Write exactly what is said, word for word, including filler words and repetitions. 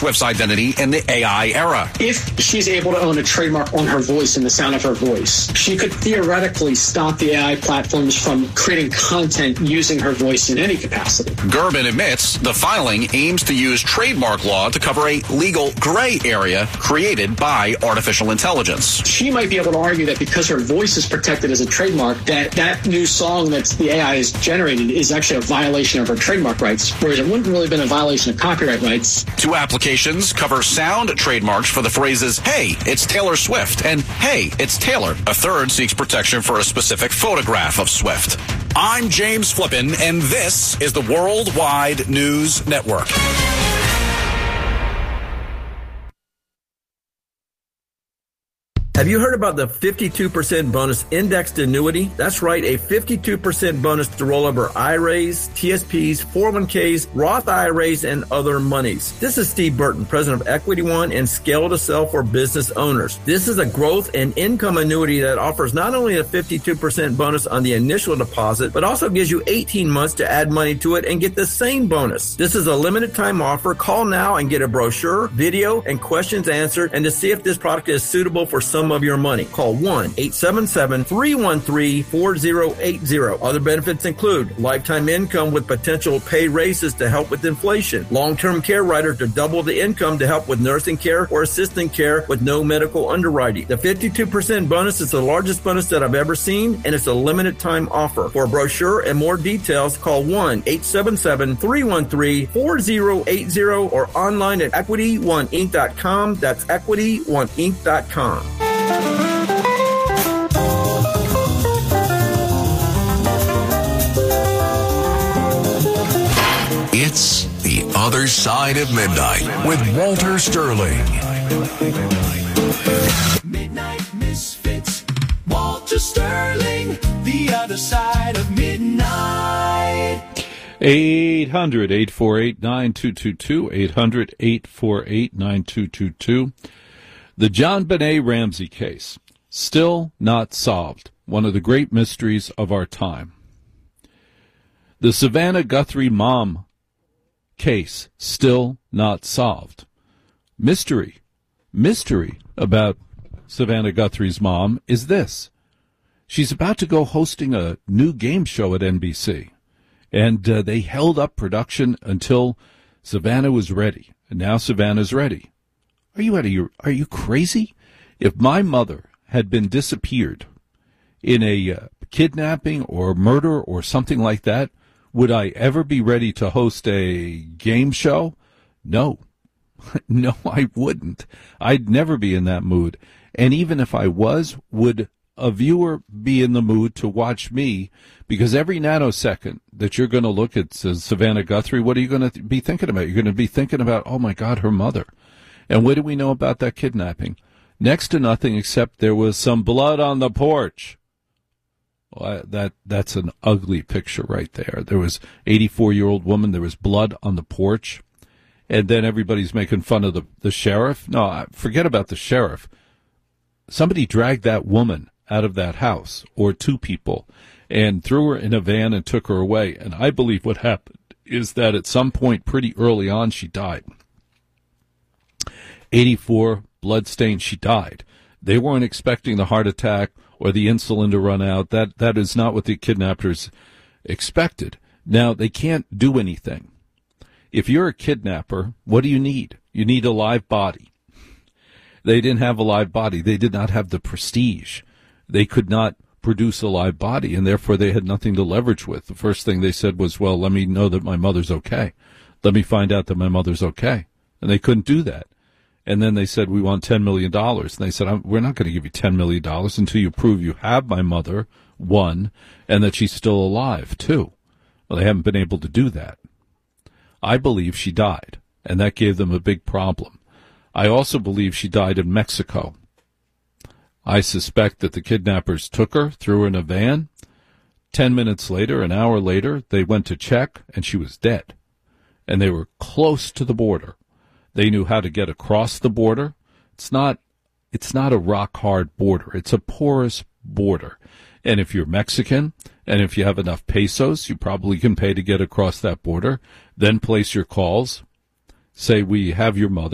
Swift's identity in the A I era. If she's able to own a trademark on her voice and the sound of her voice, she could theoretically stop the A I platforms from creating content using her voice in any capacity. Gerben admits the filing aims to use trademark law to cover a legal gray area created by artificial intelligence. She might be able to argue that because her voice is protected as a trademark, that that new song that the A I has generated is actually a violation of her trademark rights, whereas it wouldn't really have been a violation of copyright rights. Two applications cover sound trademarks for the phrases, "Hey, it's Taylor Swift," and "Hey, it's Taylor." A third seeks protection for a specific photograph of Swift. I'm James Flippin, and this is the Worldwide News Network. Have you heard about the fifty-two percent bonus indexed annuity? That's right, a fifty-two percent bonus to roll over I R As, T S Ps, four oh one k's, Roth I R As, and other monies. This is Steve Burton, president of Equity One and Scale to Sell for business owners. This is a growth and income annuity that offers not only a fifty-two percent bonus on the initial deposit, but also gives you eighteen months to add money to it and get the same bonus. This is a limited time offer. Call now and get a brochure, video, and questions answered, and to see if this product is suitable for some of your money. Call one eight seven seven, three one three, four zero eight zero. Other benefits include lifetime income with potential pay raises to help with inflation, long-term care rider to double the income to help with nursing care or assistant care with no medical underwriting. The fifty-two percent bonus is the largest bonus that I've ever seen, and it's a limited time offer. For a brochure and more details, call one eight seven seven, three one three, four zero eight zero or online at equity one inc dot com. That's equity one inc dot com. It's The Other Side of Midnight with Walter Sterling. Midnight Misfits, Walter Sterling, The Other Side of Midnight. eight hundred, eight four eight, nine two two two, eight hundred, eight four eight, nine two two two. The JonBenet Ramsey case, still not solved, one of the great mysteries of our time. The Savannah Guthrie mom case, still not solved. Mystery, mystery about Savannah Guthrie's mom is this. She's about to go hosting a new game show at N B C, and uh, they held up production until Savannah was ready, and now Savannah's ready. Are you out of your, are you crazy? If my mother had been disappeared in a uh, kidnapping or murder or something like that, would I ever be ready to host a game show? No. No, I wouldn't. I'd never be in that mood. And even if I was, would a viewer be in the mood to watch me? Because every nanosecond that you're going to look at Savannah Guthrie, what are you going to be thinking about? You're going to be thinking about, oh, my God, her mother. And what do we know about that kidnapping? Next to nothing, except there was some blood on the porch. Well, that that's an ugly picture right there. There was eighty-four-year-old woman. There was blood on the porch. And then everybody's making fun of the, the sheriff. No, forget about the sheriff. Somebody dragged that woman out of that house, or two people, and threw her in a van and took her away. And I believe what happened is that at some point pretty early on she died. eighty-four, bloodstained, she died. They weren't expecting the heart attack or the insulin to run out. That that is not what the kidnappers expected. Now, they can't do anything. If you're a kidnapper, what do you need? You need a live body. They didn't have a live body. They did not have the prestige. They could not produce a live body, and therefore they had nothing to leverage with. The first thing they said was, well, let me know that my mother's okay. Let me find out that my mother's okay. And they couldn't do that. And then they said, we want ten million dollars. And they said, we're not going to give you ten million dollars until you prove you have my mother, one, and that she's still alive, two. Well, they haven't been able to do that. I believe she died, and that gave them a big problem. I also believe she died in Mexico. I suspect that the kidnappers took her, threw her in a van. Ten minutes later, an hour later, they went to check, and she was dead. And they were close to the border. They knew how to get across the border. It's not, it's not a rock-hard border. It's a porous border. And if you're Mexican, and if you have enough pesos, you probably can pay to get across that border. Then place your calls. Say, we have your mother.